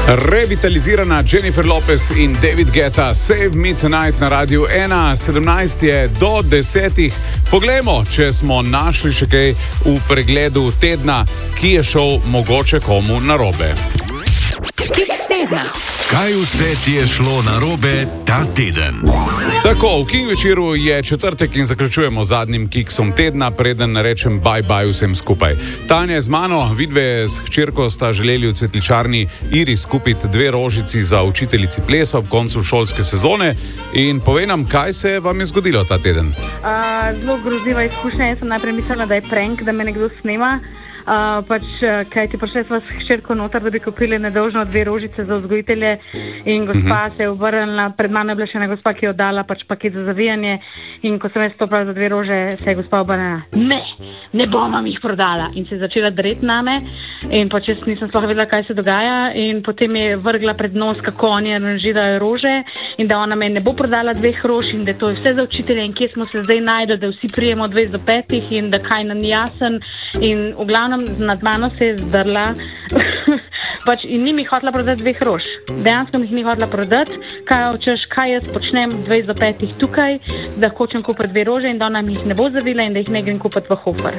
Revitalizirana Jennifer Lopez in David Guetta, Save Me Tonight na Radiu 1, 17 je do 10. Poglejmo, če smo našli še kaj v pregledu tedna, ki je šel mogoče komu narobe. Kiks tedna. Kaj vse ti je šlo narobe ta teden? Tako, v King večeru je četrtek in zaključujemo zadnjim kiksom tedna, preden rečem bye vsem skupaj. Tanja je z mano, vidve s hčerko sta želeli v cvetličarni Iris kupiti 2 rožici za učiteljici plesa ob koncu šolske sezone. In povej nam, kaj se vam je zgodilo ta teden? Zelo grozljiva izkušnja. Jaz sem najprej mislila, da je prank, da me nekdo snema. Kaj ti prišli smo s hčerko noter, da bi kupili nedolžno 2 rožice za vzgojitelje in gospa se je obrnila, pred mano je bila še ena gospa, ki je oddala paket za zavijanje in ko sem jaz stopila za 2 rože, se je gospa obrnila, ne bom vam jih prodala in se je začela dreti name in jaz nisem sploh vedela, kaj se dogaja in potem je vrgla pred nos, kako oni aranžirajo rože in da ona me ne bo prodala 2 rož in da to je vse za učitelje in kje smo se zdaj najdli, da vsi prijemo 2 do 5 in da kaj nam ni jasen in v glavnem nad mano se je zdrla in ni mi hotela prodati 2 rož. Dejansko mi jih ni hotela prodati, kaj jaz počnem 2 do 5 tukaj, da hočem kupiti 2 rože in da ona mi jih ne bo zavila in da jih ne grem kupiti v Hofer.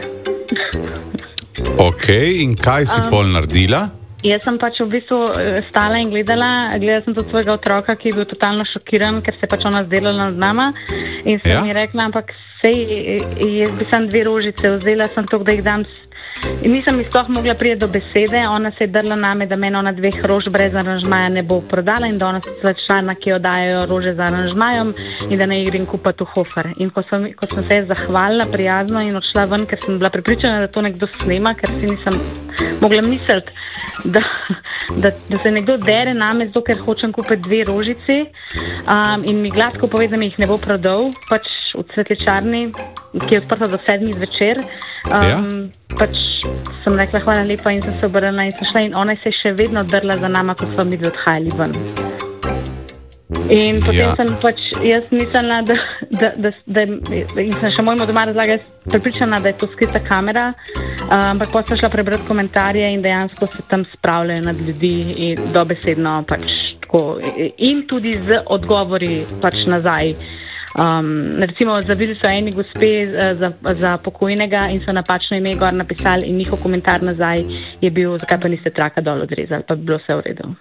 Ok, in kaj si pol naredila? Jaz sem v bistvu stala in gledala sem tudi svojega otroka, ki je bil totalno šokiran, ker se je ona zdelala nad nama in sem mi rekla, ampak sej, jaz bi sem 2 rožice vzela, sem to, da jih dam in nisem mi sploh mogla priti do besede, ona se je drla name, da meni ona 2 rož brez aranžmaja ne bo prodala in da ona se člana, ki oddajajo rože za aranžmajom in da ne jih grem kupati v Hofer. In ko sem se zahvalila prijazno in odšla ven, ker sem bila prepričana, da to nekdo snema, ker si nisem mogla misliti, da se nekdo dere name, zato ker hočem kupiti 2 rožici in mi gladko pove, da mi jih ne bo prodal, v cvetličarni, ki je odprta do 7 zvečer. Sem rekla hvala lepa in sem se obrnila in sem šla in ona se je še vedno drla za nama, ko smo mi odhajali ven. In potem sem jaz mislila, da in sem še mojemu doma razlagala, prepričana, da je to skrita kamera, ampak potem sem šla prebrati komentarje in dejansko se tam spravljajo nad ljudi in dobesedno tako in tudi z odgovori nazaj. Recimo zavili so eni gospe za pokojnega in so napačno ime gor napisali in njihov komentar nazaj je bil, zakaj pa niste traka dol odrezali, pa bi bilo vse v redu.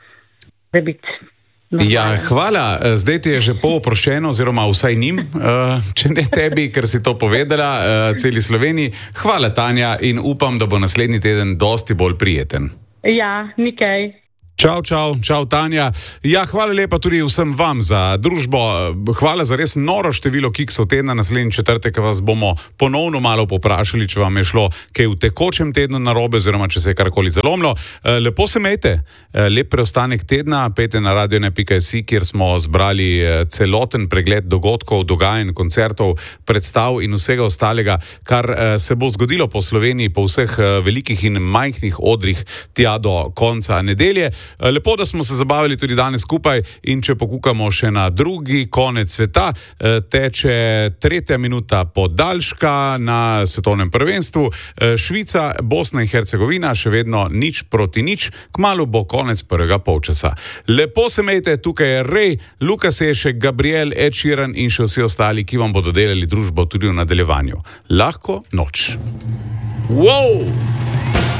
Ja, hvala, zdaj ti je že pooproščeno oziroma vsaj njim, če ne tebi, ker si to povedala celi Sloveniji. Hvala, Tanja, in upam, da bo naslednji teden dosti bolj prijeten. Ja, nikaj. Čau, Tanja. Ja, hvala lepa tudi vsem vam za družbo. Hvala za res noro število kiksov tedna. Naslednji četrtek vas bomo ponovno malo poprašali, če vam je šlo kaj v tekočem tednu narobe, oziroma če se je karkoli zalomilo. Lepo se imejte. Lep preostanek tedna. Pejte na radio1.si, kjer smo zbrali celoten pregled dogodkov, dogajanj, koncertov, predstav in vsega ostalega, kar se bo zgodilo po Sloveniji, po vseh velikih in majhnih odrih tja do konca nedelje. Lepo, da smo se zabavili tudi danes skupaj in če pokukamo še na drugi konec sveta, teče 3. minuta podaljška na svetovnem prvenstvu. Švica, Bosna in Hercegovina še vedno 0-0, kmalu bo konec prvega polčasa. Lepo se imejte, tukaj je Rej, Luka Sešek, Gabriel, Ed Sheeran in še vsi ostali, ki vam bodo delali družbo tudi v nadaljevanju. Lahko noč. Wow!